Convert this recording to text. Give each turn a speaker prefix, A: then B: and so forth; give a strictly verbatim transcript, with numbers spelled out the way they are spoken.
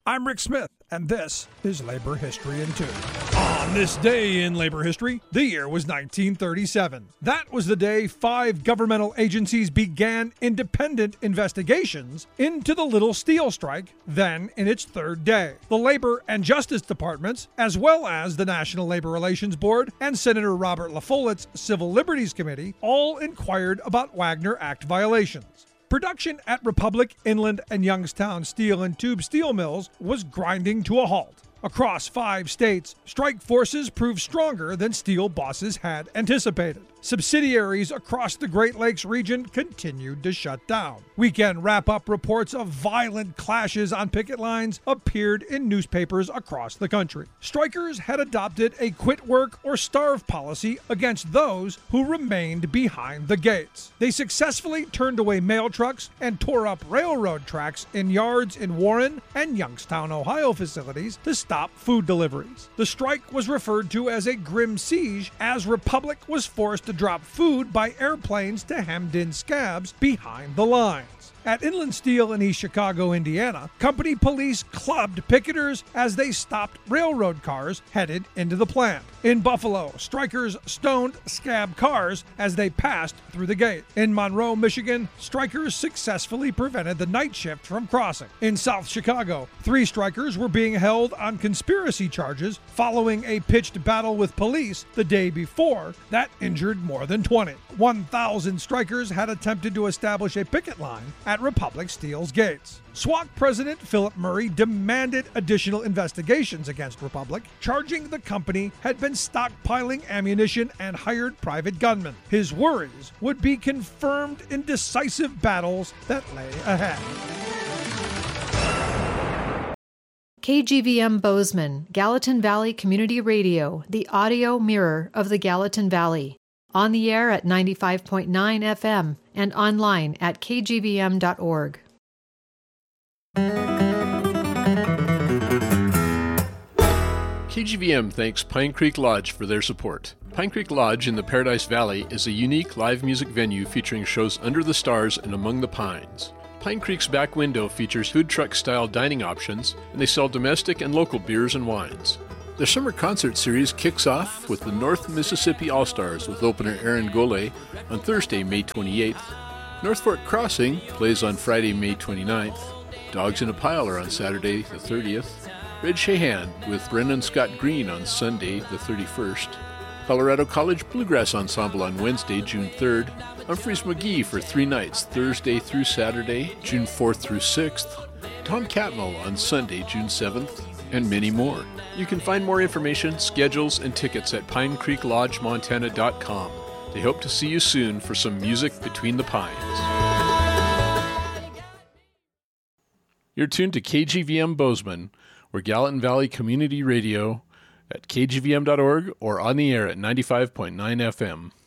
A: I'm Rick Smith, and this is Labor History in Two. On this day in labor history, the year was nineteen thirty-seven. That was the day five governmental agencies began independent investigations into the Little Steel Strike, then in its third day. The Labor and Justice Departments, as well as the National Labor Relations Board and Senator Robert La Follett's Civil Liberties Committee, all inquired about Wagner Act violations. Production at Republic, Inland, and Youngstown Steel and Tube steel mills was grinding to a halt. Across five states, strike forces proved stronger than steel bosses had anticipated. Subsidiaries across the Great Lakes region continued to shut down. Weekend wrap-up reports of violent clashes on picket lines appeared in newspapers across the country. Strikers had adopted a quit work or starve policy against those who remained behind the gates. They successfully turned away mail trucks and tore up railroad tracks in yards in Warren and Youngstown, Ohio facilities to stop food deliveries. The strike was referred to as a grim siege, as Republic was forced to drop food by airplanes to hemmed-in scabs behind the lines. At Inland Steel in East Chicago, Indiana, company police clubbed picketers as they stopped railroad cars headed into the plant. In Buffalo, strikers stoned scab cars as they passed through the gate. In Monroe, Michigan, strikers successfully prevented the night shift from crossing. In South Chicago, three strikers were being held on conspiracy charges following a pitched battle with police the day before that injured more than twenty. one thousand strikers had attempted to establish a picket line at Republic Steel's gates. SWAT President Philip Murray demanded additional investigations against Republic, charging the company had been stockpiling ammunition and hired private gunmen. His worries would be confirmed in decisive battles that lay ahead.
B: K G V M Bozeman, Gallatin Valley Community Radio, the audio mirror of the Gallatin Valley. On the air at ninety-five point nine F M and online at k g v m dot org.
C: K G V M thanks Pine Creek Lodge for their support. Pine Creek Lodge in the Paradise Valley is a unique live music venue featuring shows under the stars and among the pines. Pine Creek's back window features food truck-style dining options, and they sell domestic and local beers and wines. Their summer concert series kicks off with the North Mississippi All-Stars with opener Aaron Gole on Thursday, May twenty-eighth. North Fork Crossing plays on Friday, May twenty-ninth. Dogs in a Pile are on Saturday, the thirtieth. Red Shahan with Brennan Scott Green on Sunday, the thirty-first. Colorado College Bluegrass Ensemble on Wednesday, June third. Humphreys McGee for three nights, Thursday through Saturday, June fourth through sixth. Tom Catmull on Sunday, June seventh. And many more. You can find more information, schedules, and tickets at pine creek lodge montana dot com. They hope to see you soon for some music between the pines. You're tuned to K G V M Bozeman, or Gallatin Valley Community Radio at k g v m dot org or on the air at ninety-five point nine F M.